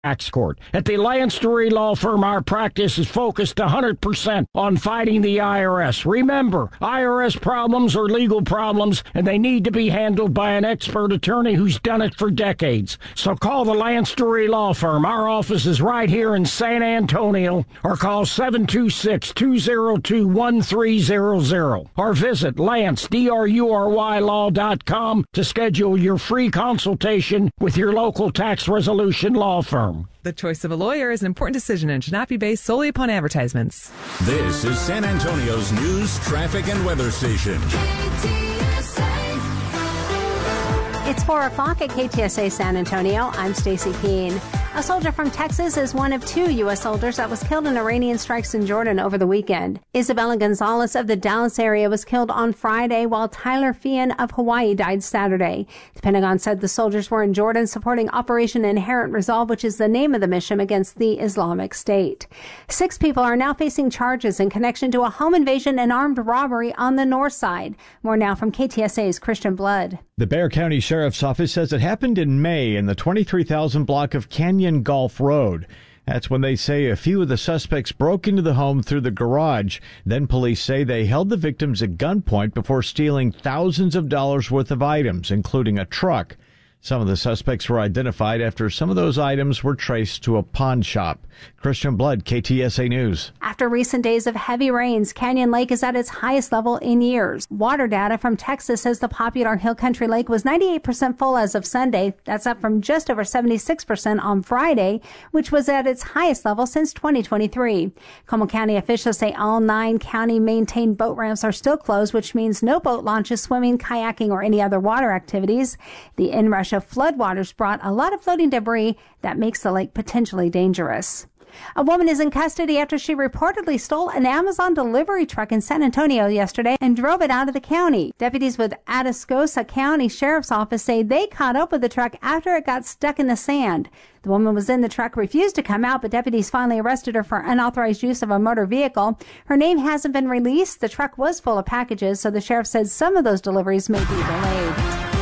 Tax Court. At the Lance Dury Law Firm, our practice is focused 100% on fighting the IRS. Remember, IRS problems are legal problems, and they need to be handled by an expert attorney who's done it for decades. So call the Lance Dury Law Firm. Our office is right here in San Antonio, or call 726-202-1300, or visit LanceDruryLaw.com to schedule your free consultation with your local tax resolution law firm. The choice of a lawyer is an important decision and should not be based solely upon advertisements. This is San Antonio's news, traffic, and weather station. It's 4 o'clock at KTSA San Antonio. I'm Stacy Keene. A soldier from Texas is one of 2 U.S. soldiers that was killed in Iranian strikes in Jordan over the weekend. Isabella Gonzalez of the Dallas area was killed on Friday, while Tyler Fian of Hawaii died Saturday. The Pentagon said the soldiers were in Jordan supporting Operation Inherent Resolve, which is the name of the mission against the Islamic State. 6 people are now facing charges in connection to a home invasion and armed robbery on the north side. More now from KTSA's Christian Blood. The Bexar County Sheriff's Office says it happened in May in the 23,000 block of Canyon Gulf Road. That's when they say a few of the suspects broke into the home through the garage. Then police say they held the victims at gunpoint before stealing thousands of dollars worth of items, including a truck. Some of the suspects were identified after some of those items were traced to a pawn shop. Christian Blood, KTSA News. After recent days of heavy rains, Canyon Lake is at its highest level in years. Water data from Texas says the popular Hill Country Lake was 98% full as of Sunday. That's up from just over 76% on Friday, which was at its highest level since 2023. Como County officials say all 9 county-maintained boat ramps are still closed, which means no boat launches, swimming, kayaking, or any other water activities. The inrush of floodwaters brought a lot of floating debris that makes the lake potentially dangerous. A woman is in custody after she reportedly stole an Amazon delivery truck in San Antonio yesterday and drove it out of the county. Deputies with Atascosa County Sheriff's Office say they caught up with the truck after it got stuck in the sand. The woman was in the truck, refused to come out, but deputies finally arrested her for unauthorized use of a motor vehicle. Her name hasn't been released. The truck was full of packages, so the sheriff says some of those deliveries may be delayed.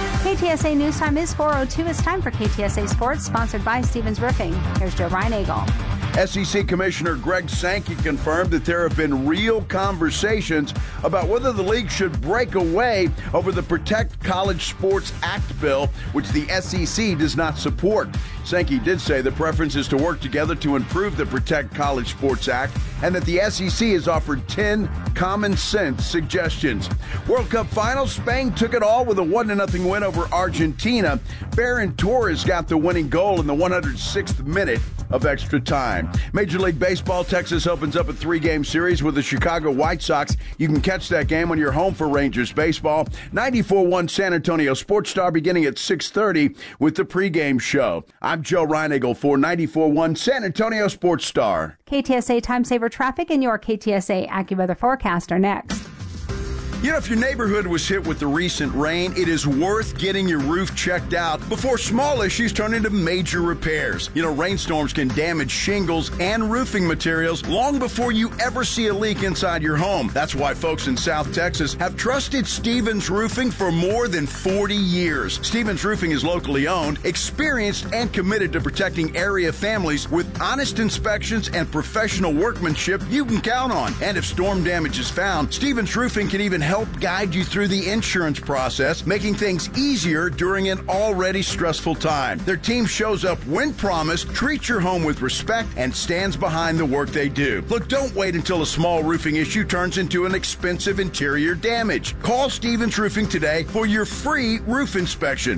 KTSA News Time is 4:02. It's time for KTSA Sports, sponsored by Stevens Roofing. Here's Joe Reinagle. SEC Commissioner Greg Sankey confirmed that there have been real conversations about whether the league should break away over the Protect College Sports Act bill, which the SEC does not support. Sankey did say the preference is to work together to improve the Protect College Sports Act, and that the SEC has offered 10 common sense suggestions. World Cup Finals, Spain took it all with a 1-0 win over Argentina. Ferran Torres got the winning goal in the 106th minute of extra time. Major League Baseball, Texas opens up a 3-game series with the Chicago White Sox. You can catch that game on your home for Rangers baseball. 94.1 San Antonio Sports Star beginning at 6:30 with the pregame show. I'm Joe Reinagle for 94.1 San Antonio Sports Star. KTSA Time Saver Traffic and your KTSA AccuWeather forecast are next. You know, if your neighborhood was hit with the recent rain, it is worth getting your roof checked out before small issues turn into major repairs. You know, rainstorms can damage shingles and roofing materials long before you ever see a leak inside your home. That's why folks in South Texas have trusted Stevens Roofing for more than 40 years. Stevens Roofing is locally owned, experienced, and committed to protecting area families with honest inspections and professional workmanship you can count on. And if storm damage is found, Stevens Roofing can even help guide you through the insurance process, making things easier during an already stressful time. Their team shows up when promised, treats your home with respect, and stands behind the work they do. Look, don't wait until a small roofing issue turns into an expensive interior damage. Call Stevens Roofing today for your free roof inspection.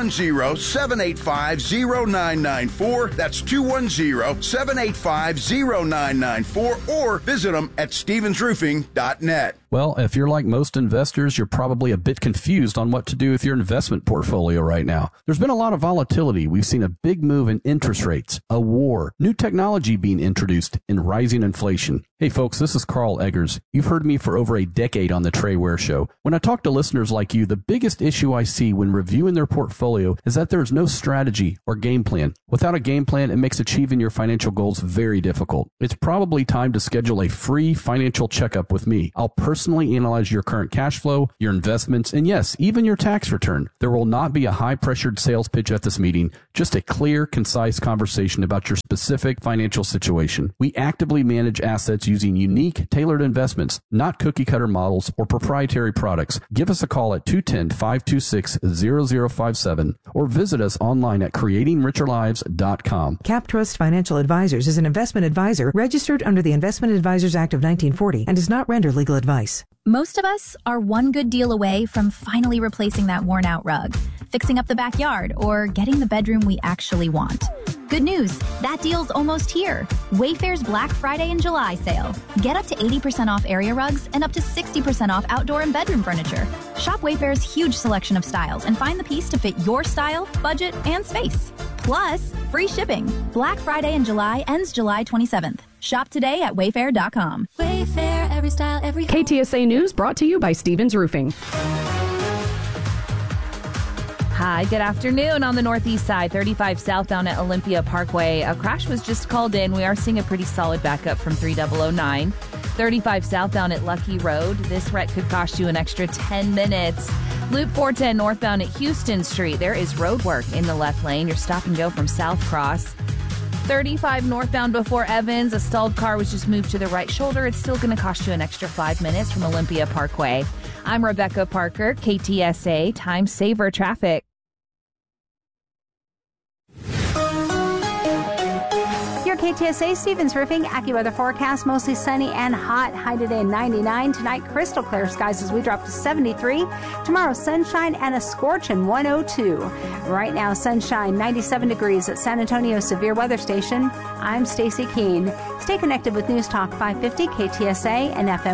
210-785-0994. That's 210-785-0994, or visit them at stevensroofing.net. Well, if you're like most investors, you're probably a bit confused on what to do with your investment portfolio right now. There's been a lot of volatility. We've seen a big move in interest rates, a war, new technology being introduced, and rising inflation. Hey folks, this is Carl Eggers. You've heard me for over a decade on the Trey Ware Show. When I talk to listeners like you, the biggest issue I see when reviewing their portfolio is that there is no strategy or game plan. Without a game plan, it makes achieving your financial goals very difficult. It's probably time to schedule a free financial checkup with me. I'll personally analyze your current cash flow, your investments, and yes, even your tax return. There will not be a high-pressured sales pitch at this meeting, just a clear, concise conversation about your specific financial situation. We actively manage assets using unique, tailored investments, not cookie-cutter models or proprietary products. Give us a call at 210-526-0057 or visit us online at creatingricherlives.com. CapTrust Financial Advisors is an investment advisor registered under the Investment Advisors Act of 1940 and does not render legal advice. Most of us are one good deal away from finally replacing that worn-out rug, fixing up the backyard, or getting the bedroom we actually want. Good news, that deal's almost here. Wayfair's Black Friday and July sale. Get up to 80% off area rugs and up to 60% off outdoor and bedroom furniture. Shop Wayfair's huge selection of styles and find the piece to fit your style, budget, and space. Plus, free shipping. Black Friday in July ends July 27th. Shop today at wayfair.com. Wayfair, every style, every... KTSA News brought to you by Stevens Roofing. Hi, good afternoon. On the northeast side, 35 southbound at Olympia Parkway. A crash was just called in. We are seeing a pretty solid backup from 3009. 35 southbound at Lucky Road. This wreck could cost you an extra 10 minutes. Loop 410 northbound at Houston Street. There is road work in the left lane. You're stop and go from South Cross. 35 northbound before Evans. A stalled car was just moved to the right shoulder. It's still going to cost you an extra 5 minutes from Olympia Parkway. I'm Rebecca Parker, KTSA Time Saver Traffic. Your KTSA Stevens Roofing AccuWeather forecast, mostly sunny and hot. High today 99. Tonight, crystal clear skies as we drop to 73. Tomorrow, sunshine and a scorching 102. Right now, sunshine 97 degrees at San Antonio Severe Weather Station. I'm Stacy Keene. Stay connected with News Talk 550 KTSA and FM